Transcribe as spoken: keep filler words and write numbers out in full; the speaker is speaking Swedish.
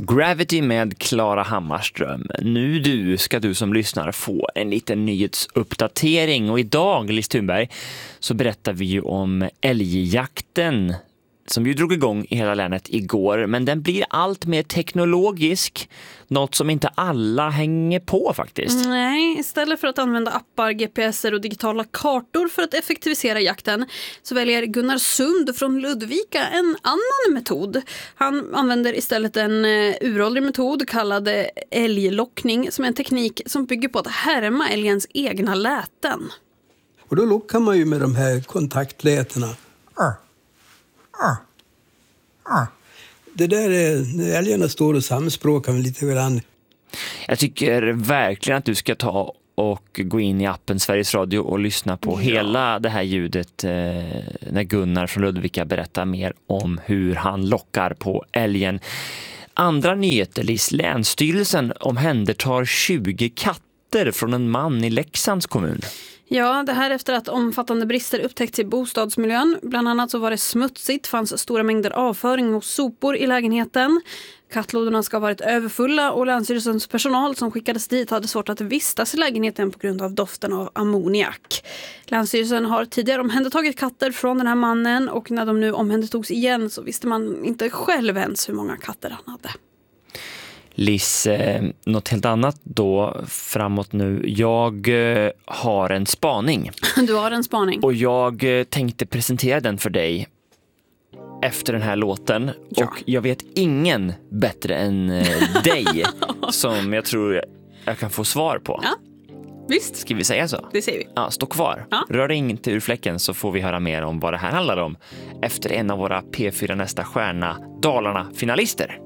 Gravity med Klara Hammarström. Nu du ska du som lyssnar få en liten nyhetsuppdatering. Och idag, Liz Thunberg, så berättar vi ju om älgjakten som ju drog igång i hela länet igår. Men den blir allt mer teknologisk. Något som inte alla hänger på faktiskt. Nej, istället för att använda appar, G P S och digitala kartor för att effektivisera jakten så väljer Gunnar Sund från Ludvika en annan metod. Han använder istället en uråldrig metod kallad älglockning som är en teknik som bygger på att härma älgens egna läten. Och då lockar man ju med de här kontaktlätena. Det där är, när älgarna står och samspråkar lite grann. Jag tycker verkligen att du ska ta och gå in i appen Sveriges Radio och lyssna på ja. hela det här ljudet eh, när Gunnar från Ludvika berättar mer om hur han lockar på älgen. Andra nyheter, Liz. Länsstyrelsen omhändertar tjugo katter från en man i Leksands kommun. Ja, det här efter att omfattande brister upptäckts i bostadsmiljön. Bland annat så var det smutsigt, fanns stora mängder avföring och sopor i lägenheten. Kattlådorna ska ha varit överfulla och Länsstyrelsens personal som skickades dit hade svårt att vistas i lägenheten på grund av doften av ammoniak. Länsstyrelsen har tidigare omhändertagit katter från den här mannen och när de nu omhändertogs igen så visste man inte själv ens hur många katter han hade. Liz, eh, något helt annat då framåt nu. Jag eh, har en spaning. Du har en spaning. Och jag eh, tänkte presentera den för dig efter den här låten. Ja. Och jag vet ingen bättre än eh, dig som jag tror jag kan få svar på. Ja, visst. Ska vi säga så? Det säger vi. Ja, stå kvar. Ja. Rör dig inte ur fläcken så får vi höra mer om vad det här handlar om efter en av våra P fyra Nästa stjärna Dalarna-finalister.